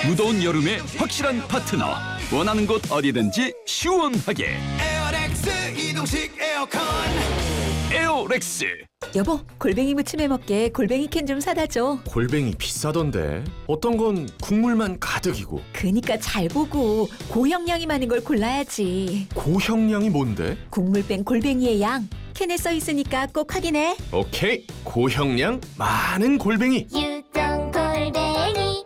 무더운 여름에 확실한 파트너. 원하는 곳 어디든지 시원하게. 에어렉스 이동식 에어컨. 에어렉스. 여보, 골뱅이 무침해 먹게 골뱅이 캔 좀 사다 줘. 골뱅이 비싸던데. 어떤 건 국물만 가득이고. 그니까 잘 보고 고형량이 많은 걸 골라야지. 고형량이 뭔데? 국물 뺀 골뱅이의 양. 캔에 써 있으니까 꼭 확인해. 오케이, 고형량 많은 골뱅이. 유정 골뱅이.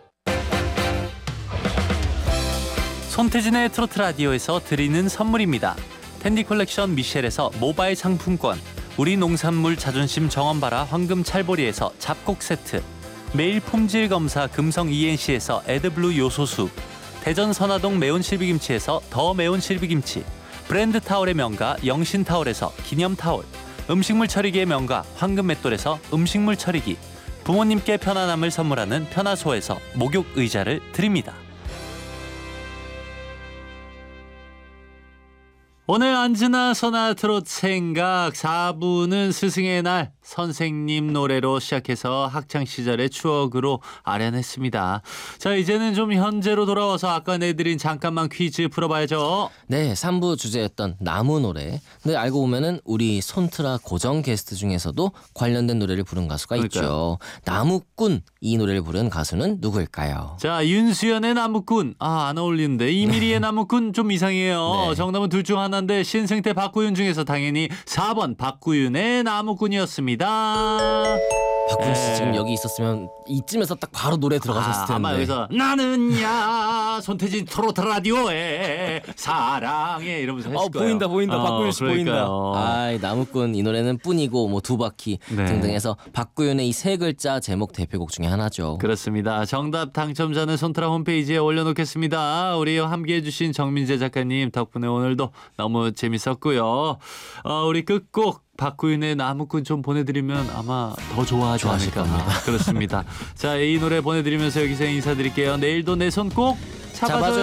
손태진의 트로트 라디오에서 드리는 선물입니다. 텐디 컬렉션 미셸에서 모바일 상품권, 우리 농산물 자존심 정원바라 황금 찰보리에서 잡곡 세트, 매일 품질 검사 금성 ENC에서 에드블루 요소수, 대전 선화동 매운 실비김치에서 더 매운 실비김치, 브랜드 타올의 명가 영신 타올에서 기념 타올, 음식물 처리기의 명가 황금 맷돌에서 음식물 처리기, 부모님께 편안함을 선물하는 편화소에서 목욕 의자를 드립니다. 오늘 안즈나 서나 트로트 생각 4부는 스승의 날 선생님 노래로 시작해서 학창시절의 추억으로 아련했습니다. 자, 이제는 좀 현재로 돌아와서 아까 내드린 잠깐만 퀴즈 풀어봐야죠. 네, 3부 주제였던 나무 노래. 근데 알고 보면은 우리 손트라 고정 게스트 중에서도 관련된 노래를 부른 가수가 있죠. 나무꾼, 이 노래를 부른 가수는 누구일까요? 자, 윤수연의 나무꾼. 안 어울리는데. 이미리의 나무꾼 좀 이상해요. 네. 정답은 둘 중 하나인데 신승태 박구윤 중에서 당연히 4번 박구윤의 나무꾼이었습니다. 박군 씨 지금 여기 있었으면 이쯤에서 딱 바로 노래 들어가셨을 텐데. 아마 여기서 나는야 손태진 트로트 라디오에 사랑해 이러면서 했을 거예요. 보인다. 박구윤 씨 보인다. 그러니까요. 아, 나무꾼 이 노래는 뿐이고 뭐 두 바퀴 네. 등등 해서 박구윤의 이 세 글자 제목 대표곡 중에 하나죠. 그렇습니다. 정답 당첨자는 손트라 홈페이지에 올려놓겠습니다. 우리 함께해 주신 정민재 작가님 덕분에 오늘도 너무 재밌었고요. 우리 끝곡 박구윤의 나무꾼 좀 보내드리면 아마 더 좋아하지 않을까. 그렇습니다. 자, 이 노래 보내드리면서 여기서 인사드릴게요. 내일도 내 손 꼭 잡아줘요.